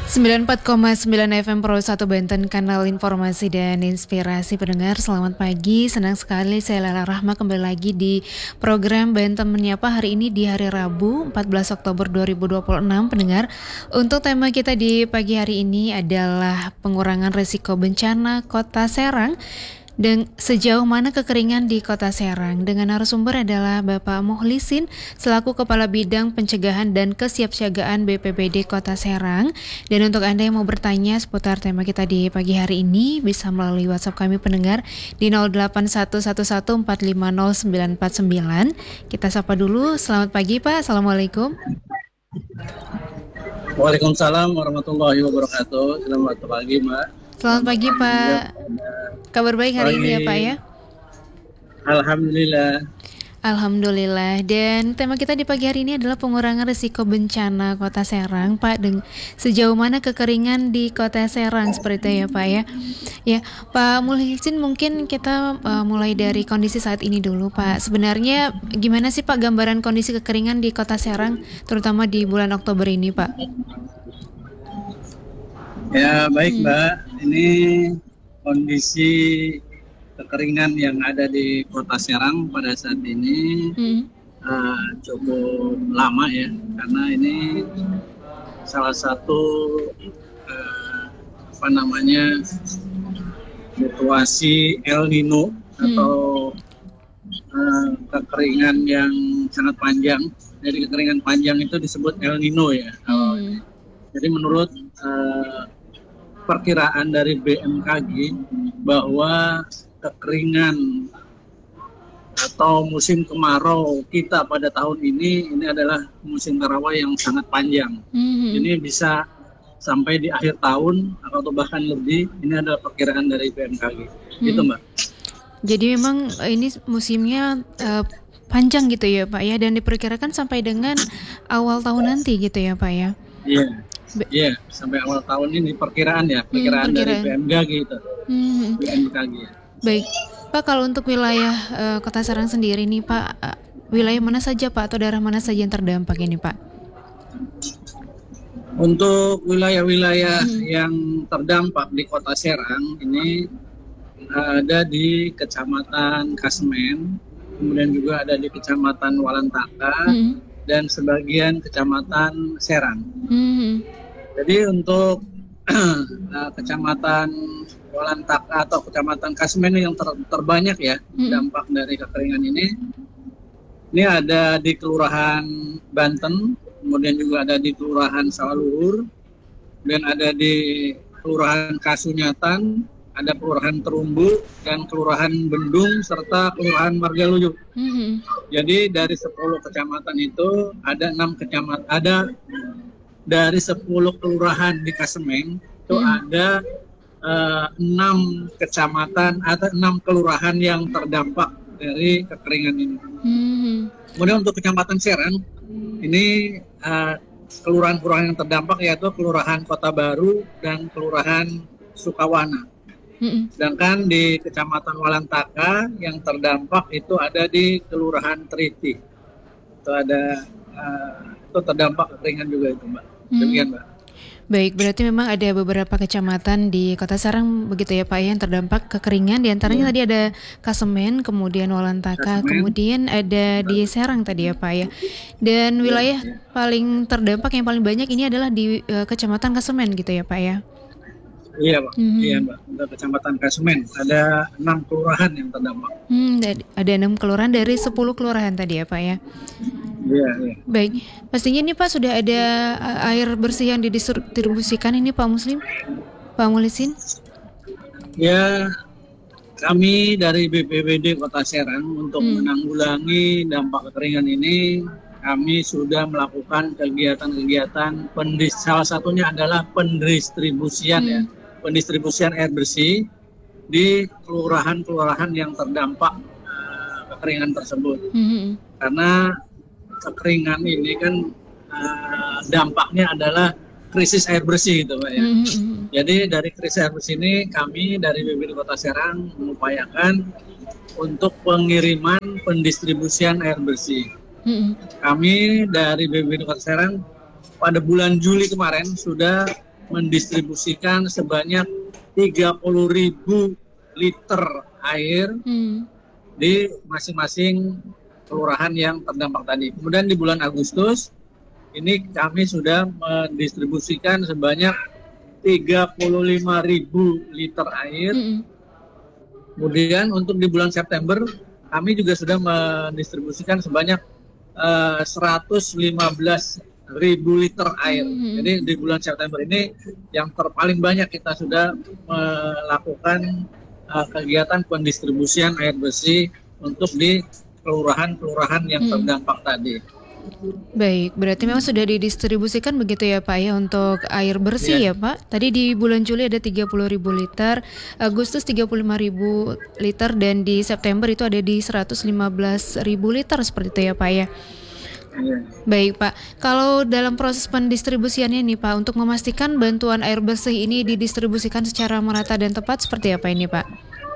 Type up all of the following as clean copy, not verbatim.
94,9 FM Pro 1 Banten, kanal informasi dan inspirasi pendengar. Selamat pagi, senang sekali saya Lela Rahma kembali lagi di program Banten Menyapa hari ini di hari Rabu 14 Oktober 2026 pendengar. Untuk tema kita di pagi hari ini adalah pengurangan risiko bencana Kota Serang dan sejauh mana kekeringan di Kota Serang. Dengan narasumber adalah Bapak Mukhlisin selaku Kepala Bidang Pencegahan dan Kesiapsiagaan BPBD Kota Serang. Dan untuk Anda yang mau bertanya seputar tema kita di pagi hari ini bisa melalui WhatsApp kami pendengar di 0811150949. Kita sapa dulu. Selamat pagi Pak. Assalamualaikum. Waalaikumsalam warahmatullahi wabarakatuh. Selamat pagi Mbak. Selamat pagi Pak. Kabar baik hari ini ya Pak ya? Alhamdulillah. Alhamdulillah. Dan tema kita di pagi hari ini adalah pengurangan risiko bencana Kota Serang, Pak. Sejauh mana kekeringan di Kota Serang seperti itu ya, Pak ya. Ya, Pak Mukhlisin, mungkin kita mulai dari kondisi saat ini dulu, Pak. Sebenarnya gimana sih Pak gambaran kondisi kekeringan di Kota Serang, terutama di bulan Oktober ini, Pak? Ya, baik Mbak. Ini kondisi kekeringan yang ada di Kota Serang pada saat ini cukup lama ya, karena ini salah satu situasi El Nino atau kekeringan yang sangat panjang. Jadi kekeringan panjang itu disebut El Nino ya. Jadi menurut perkiraan dari BMKG bahwa kekeringan atau musim kemarau kita pada tahun ini adalah musim kemarau yang sangat panjang. Ini bisa sampai di akhir tahun atau bahkan lebih. Ini adalah perkiraan dari BMKG. Gitu Mbak. Jadi memang ini musimnya panjang gitu ya Pak ya, dan diperkirakan sampai dengan awal tahun nanti gitu ya Pak ya. Iya, sampai awal tahun ini perkiraan dari BMKG itu. BMKG. Baik, Pak, kalau untuk wilayah Kota Serang sendiri nih Pak, wilayah mana saja Pak atau daerah mana saja yang terdampak ini Pak? Untuk wilayah-wilayah yang terdampak di Kota Serang ini ada di Kecamatan Kasemen, kemudian juga ada di Kecamatan Walantaka dan sebagian Kecamatan Serang. Jadi untuk Kecamatan Walantaka atau Kecamatan Kasemen yang terbanyak ya dampak dari kekeringan ini ada di Kelurahan Banten, kemudian juga ada di Kelurahan Sawaluhur, dan ada di Kelurahan Kasunyatan, ada Kelurahan Terumbu dan Kelurahan Bendung serta Kelurahan Margaluyu. Jadi dari 10 kecamatan itu ada 6 kecamatan, dari 10 kelurahan di Kasemeng itu ada 6 kecamatan atau 6 kelurahan yang terdampak dari kekeringan ini. Kemudian untuk Kecamatan Serang ini kelurahan-kelurahan yang terdampak yaitu Kelurahan Kota Baru dan Kelurahan Sukawana. Sedangkan di Kecamatan Walantaka yang terdampak itu ada di Kelurahan Triti. Itu ada itu terdampak kekeringan juga itu Mbak. Demikian Mbak. Baik, berarti memang ada beberapa kecamatan di Kota Serang begitu ya Pak yang terdampak kekeringan. Di antaranya tadi ada Kasemen, kemudian Walantaka, kemudian ada di Serang tadi ya Pak ya. Dan wilayah paling terdampak yang paling banyak ini adalah di Kecamatan Kasemen gitu ya Pak ya. Iya Pak, iya Mbak. Untuk Kecamatan Kasemen ada 6 kelurahan yang terdampak. Ada 6 kelurahan dari 10 kelurahan tadi ya Pak ya. Iya. Baik, pastinya ini Pak sudah ada air bersih yang didistribusikan ini Pak Mukhlisin? Ya, kami dari BPBD Kota Serang untuk menanggulangi dampak kekeringan ini, kami sudah melakukan kegiatan-kegiatan salah satunya adalah pendistribusian air bersih di kelurahan-kelurahan yang terdampak kekeringan tersebut. Karena kekeringan ini kan dampaknya adalah krisis air bersih gitu Pak ya. Jadi dari krisis air bersih ini kami dari BPBD Kota Serang mengupayakan untuk pengiriman pendistribusian air bersih. Kami dari BPBD Kota Serang pada bulan Juli kemarin sudah mendistribusikan sebanyak 30.000 liter air di masing-masing kelurahan yang terdampak tadi. Kemudian di bulan Agustus ini kami sudah mendistribusikan sebanyak 35.000 liter air. Kemudian untuk di bulan September kami juga sudah mendistribusikan sebanyak 115.000 liter air. Jadi di bulan September ini yang terpaling banyak kita sudah melakukan kegiatan pendistribusian air bersih untuk di kelurahan-kelurahan yang terdampak tadi. Baik, berarti memang sudah didistribusikan begitu ya Pak ya untuk air bersih ya Pak. Tadi di bulan Juli ada 30.000 liter, Agustus 35.000 liter, dan di September itu ada di 115.000 liter seperti itu ya Pak ya. Baik Pak, kalau dalam proses pendistribusiannya nih Pak, untuk memastikan bantuan air bersih ini didistribusikan secara merata dan tepat seperti apa ini Pak?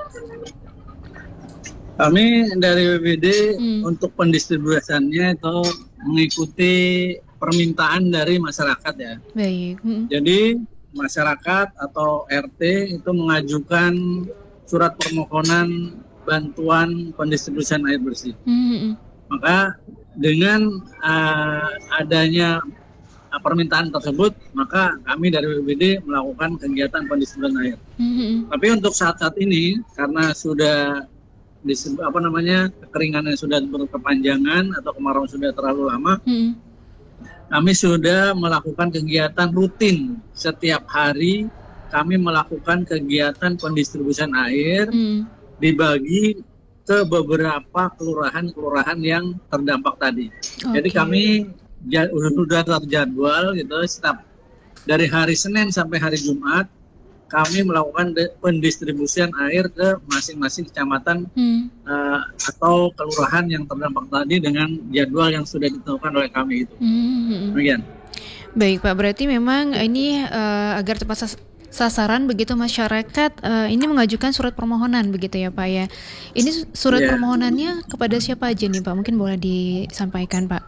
Kami dari BPBD untuk pendistribusiannya itu mengikuti permintaan dari masyarakat ya. Baik. Jadi masyarakat atau RT itu mengajukan surat permohonan bantuan pendistribusian air bersih. Maka dengan adanya permintaan tersebut, maka kami dari BPBD melakukan kegiatan pendistribusian air. Tapi untuk saat-saat ini karena sudah kekeringannya sudah berkepanjangan atau kemarau sudah terlalu lama, kami sudah melakukan kegiatan rutin setiap hari. Kami melakukan kegiatan pendistribusian air dibagi ke beberapa kelurahan-kelurahan yang terdampak tadi. Jadi kami sudah terjadwal gitu, setiap dari hari Senin sampai hari Jumat kami melakukan pendistribusian air ke masing-masing kecamatan atau kelurahan yang terdampak tadi dengan jadwal yang sudah ditentukan oleh kami itu. Demikian. Baik Pak, berarti memang ini agar tepat sasaran begitu masyarakat ini mengajukan surat permohonan begitu ya Pak ya. Ini surat permohonannya kepada siapa aja nih Pak? Mungkin boleh disampaikan Pak.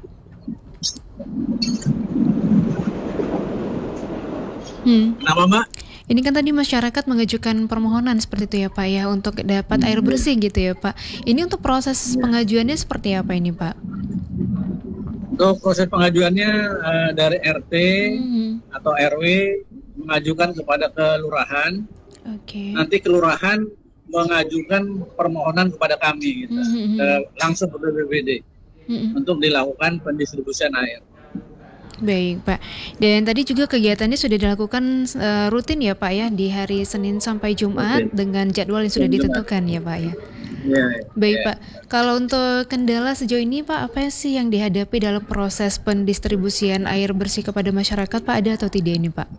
Kenapa Mbak? Ini kan tadi masyarakat mengajukan permohonan seperti itu ya Pak ya, untuk dapat air bersih gitu ya Pak. Ini untuk proses pengajuannya seperti apa ini Pak? Untuk proses pengajuannya dari RT atau RW mengajukan kepada kelurahan. Nanti kelurahan mengajukan permohonan kepada kami gitu, langsung ke BPBD untuk dilakukan pendistribusian air. Baik Pak, dan tadi juga kegiatannya sudah dilakukan rutin ya Pak ya, di hari Senin sampai Jumat dengan jadwal yang sudah ditentukan ya Pak ya. Baik Pak, kalau untuk kendala sejauh ini Pak, apa sih yang dihadapi dalam proses pendistribusian air bersih kepada masyarakat Pak, ada atau tidak ini Pak?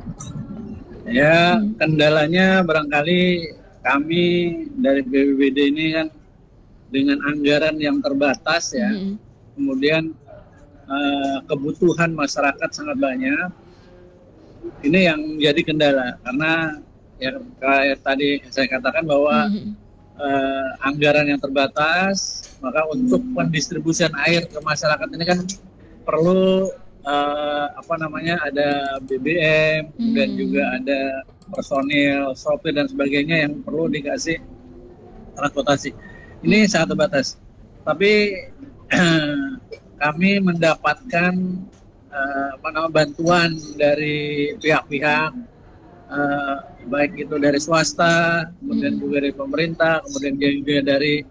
Ya, kendalanya barangkali kami dari BPBD ini kan dengan anggaran yang terbatas ya, kemudian kebutuhan masyarakat sangat banyak. Ini yang jadi kendala karena ya kayak tadi saya katakan bahwa anggaran yang terbatas, maka untuk pendistribusian air ke masyarakat ini kan perlu ada BBM dan juga ada personil, sopir dan sebagainya yang perlu dikasih transportasi. Ini sangat terbatas. Tapi kami mendapatkan bantuan dari pihak-pihak baik itu dari swasta, kemudian juga dari pemerintah, kemudian juga dari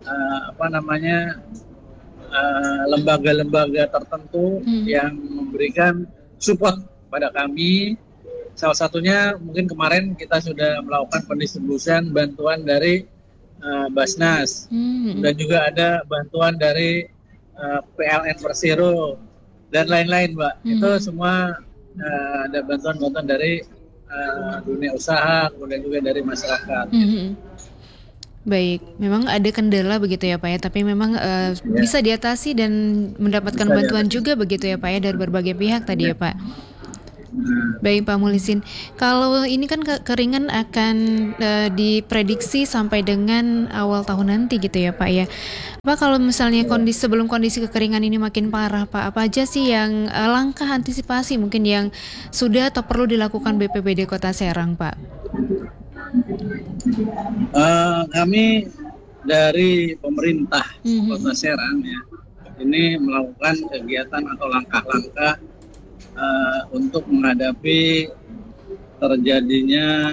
lembaga-lembaga tertentu yang memberikan support pada kami. Salah satunya mungkin kemarin kita sudah melakukan pendistribusian bantuan dari Basnas dan juga ada bantuan dari PLN Persero dan lain-lain Mbak. Itu semua ada bantuan-bantuan dari dunia usaha, kemudian juga dari masyarakat. Baik, memang ada kendala begitu ya Pak ya, tapi memang bisa diatasi dan mendapatkan bantuan juga begitu ya Pak ya dari berbagai pihak tadi ya Pak. Nah, Baik Pak Mulisin, kalau ini kan kekeringan akan diprediksi sampai dengan awal tahun nanti gitu ya Pak ya. Pak, kalau misalnya sebelum kondisi kekeringan ini makin parah Pak, apa aja sih yang langkah antisipasi mungkin yang sudah atau perlu dilakukan BPBD Kota Serang Pak? kami dari pemerintah Kota Mhm. Serang ya, ini melakukan kegiatan atau langkah-langkah untuk menghadapi terjadinya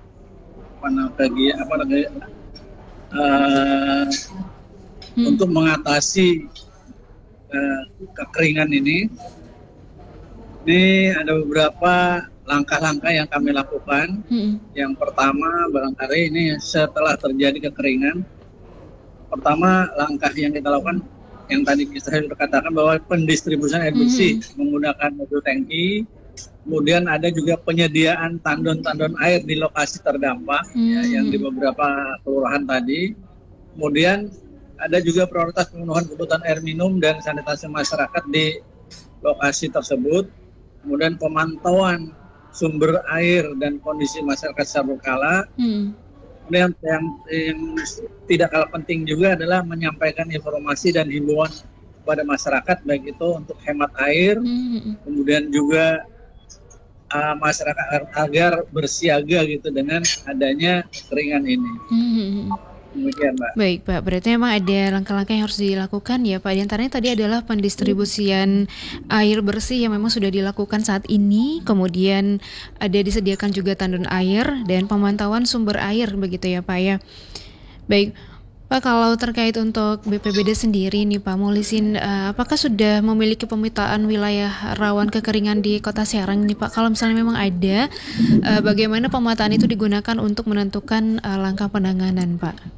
uh, Mhm. untuk mengatasi kekeringan ini. Ini ada beberapa langkah-langkah yang kami lakukan. Mhm. Yang pertama, barangkali ini setelah terjadi kekeringan, pertama langkah yang kita lakukan yang tadi saya sudah katakan bahwa pendistribusian air bersih Mhm. menggunakan mobil tangki. Kemudian ada juga penyediaan tandon-tandon air di lokasi terdampak ya, yang di Mhm. beberapa kelurahan tadi. Kemudian ada juga prioritas pemenuhan kebutuhan air minum dan sanitasi masyarakat di lokasi tersebut. Kemudian pemantauan sumber air dan kondisi masyarakat secara berkala. Mhm. Kemudian yang tidak kalah penting juga adalah menyampaikan informasi dan himbauan kepada masyarakat, baik itu untuk hemat air, Mhm. kemudian juga masyarakat agar bersiaga gitu dengan adanya kekeringan ini. Mhm. Demikian, Mbak. Baik Pak, berarti memang ada langkah-langkah yang harus dilakukan ya Pak. Di antaranya tadi adalah pendistribusian air bersih yang memang sudah dilakukan saat ini. Kemudian ada disediakan juga tandon air dan pemantauan sumber air begitu ya Pak ya. Baik Pak, kalau terkait untuk BPBD sendiri nih Pak Mulisin, apakah sudah memiliki pemetaan wilayah rawan kekeringan di Kota Serang nih Pak? Kalau misalnya memang ada, bagaimana pemetaan itu digunakan untuk menentukan langkah penanganan Pak?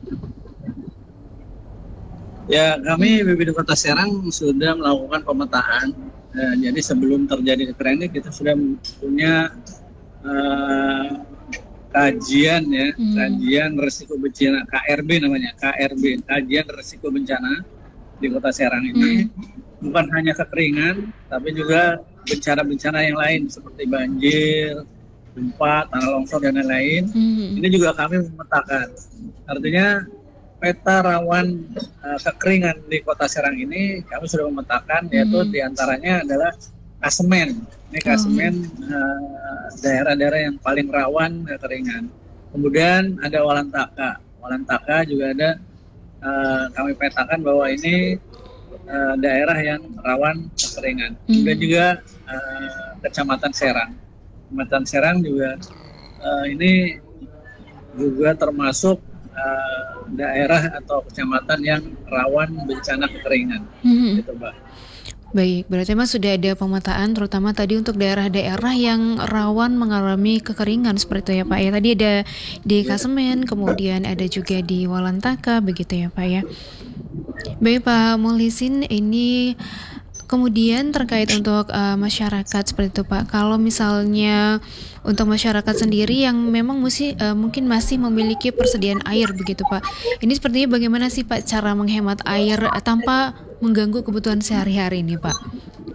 Ya, kami Hmm. BPD Kota Serang sudah melakukan pemetaan. Jadi sebelum terjadi kekeringan kita sudah punya eh, kajian ya, Hmm. kajian risiko bencana KRB namanya, KRB, kajian risiko bencana di Kota Serang ini. Hmm. Bukan hanya kekeringan, tapi juga bencana-bencana yang lain seperti banjir, gempa, tanah longsor dan lain-lain. Hmm. Ini juga kami memetakan. Artinya peta rawan kekeringan di Kota Serang ini kami sudah memetakan, yaitu Hmm. diantaranya adalah Kasemen. Ini Oh. Kasemen daerah-daerah yang paling rawan kekeringan. Kemudian ada Walantaka. Walantaka juga ada kami petakan bahwa ini daerah yang rawan kekeringan. Kemudian Hmm. juga Kecamatan Serang. Kecamatan Serang juga ini juga termasuk daerah atau kecamatan yang rawan bencana kekeringan, Hmm. gitu, Mbak. Baik, berarti memang sudah ada pemetaan terutama tadi untuk daerah-daerah yang rawan mengalami kekeringan seperti itu ya Pak ya. Tadi ada di Ya. Kasemen, kemudian ada juga di Walantaka begitu ya Pak ya. Baik Pak Mulisin, ini kemudian terkait untuk masyarakat seperti itu Pak. Kalau misalnya untuk masyarakat sendiri yang memang mungkin masih memiliki persediaan air begitu Pak. Ini sepertinya bagaimana sih Pak cara menghemat air tanpa mengganggu kebutuhan sehari-hari ini Pak?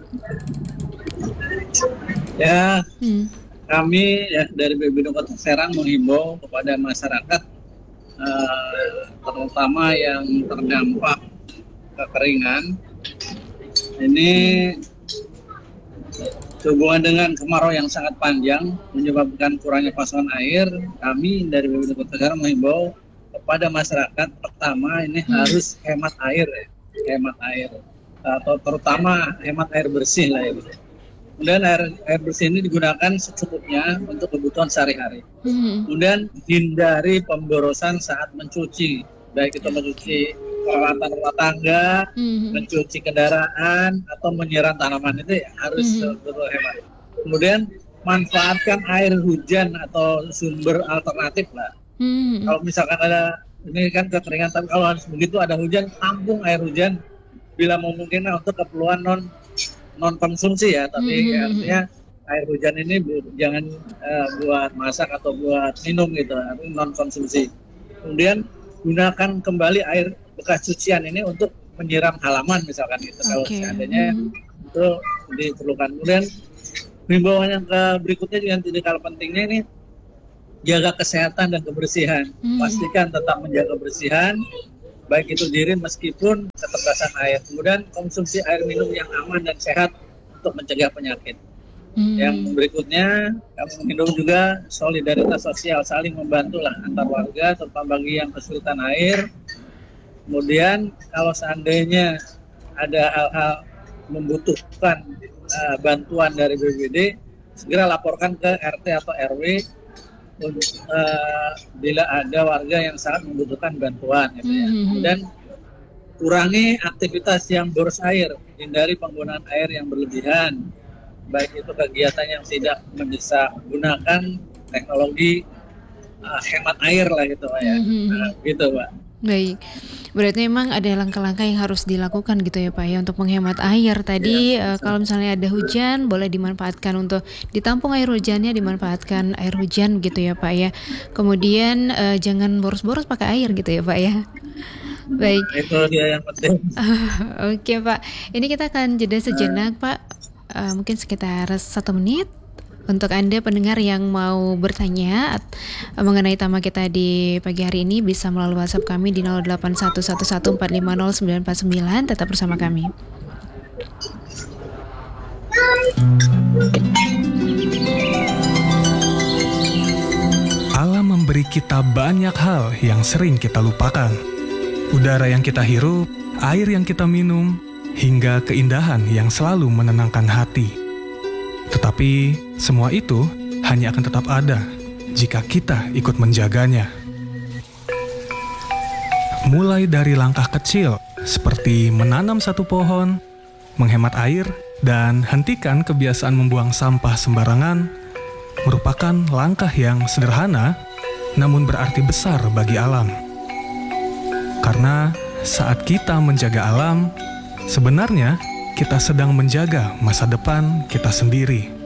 Ya, Hmm. kami ya dari BPD Kota Serang menghimbau kepada masyarakat terutama yang terdampak kekeringan ini sehubungan dengan kemarau yang sangat panjang menyebabkan kurangnya pasokan air. Kami dari BPD Kota Serang menghimbau kepada masyarakat pertama ini harus hemat air ya. Hemat air atau terutama hemat air bersih lah ya. Kemudian air bersih ini digunakan secukupnya untuk kebutuhan sehari-hari. Hmm. Kemudian hindari pemborosan saat mencuci, baik itu mencuci peralatan rumah tangga, Hmm. mencuci kendaraan, atau menyiram tanaman, itu harus Hmm. betul hemat. Kemudian manfaatkan air hujan atau sumber alternatif lah. Hmm. Kalau misalkan ada, ini kan kekeringan, tapi kalau harus begitu ada hujan, tampung air hujan bila memungkinkan untuk keperluan non konsumsi ya, tapi Hmm. artinya air hujan ini jangan buat masak atau buat minum gitu, tapi non konsumsi. Kemudian gunakan kembali air bekas cucian ini untuk menyiram halaman misalkan gitu, kalau Oke. seandainya Hmm. itu diperlukan. Kemudian himbauan yang berikutnya juga yang tidak kalah pentingnya ini, jaga kesehatan dan kebersihan. Pastikan tetap menjaga kebersihan, baik itu diri meskipun keterbatasan air. Kemudian konsumsi air minum yang aman dan sehat untuk mencegah penyakit. Yang berikutnya, kami menghimbau juga solidaritas sosial, saling membantulah antar warga, terutama bagi yang kesulitan air. Kemudian kalau seandainya ada hal-hal membutuhkan bantuan dari BPBD, segera laporkan ke RT atau RW bila ada warga yang sangat membutuhkan bantuan. Gitu ya. Dan kurangi aktivitas yang boros air, hindari penggunaan air yang berlebihan, baik itu kegiatan yang tidak mendesak, gunakan teknologi hemat air lah gitu Pak ya. Gitu Pak. Baik, berarti memang ada langkah-langkah yang harus dilakukan gitu ya Pak ya untuk menghemat air. Tadi kalau misalnya ada hujan boleh dimanfaatkan untuk ditampung air hujannya, dimanfaatkan air hujan gitu ya Pak ya. Kemudian jangan boros-boros pakai air gitu ya Pak ya. Baik. Itu dia yang penting. Oke Pak, ini kita akan jeda sejenak Pak, mungkin sekitar 1 menit. Untuk Anda pendengar yang mau bertanya mengenai tema kita di pagi hari ini bisa melalui WhatsApp kami di 0811450949. Tetap bersama kami. Alam memberi kita banyak hal yang sering kita lupakan. Udara yang kita hirup, air yang kita minum, hingga keindahan yang selalu menenangkan hati. Tetapi semua itu hanya akan tetap ada jika kita ikut menjaganya. Mulai dari langkah kecil seperti menanam satu pohon, menghemat air, dan hentikan kebiasaan membuang sampah sembarangan merupakan langkah yang sederhana namun berarti besar bagi alam. Karena saat kita menjaga alam, sebenarnya kita sedang menjaga masa depan kita sendiri.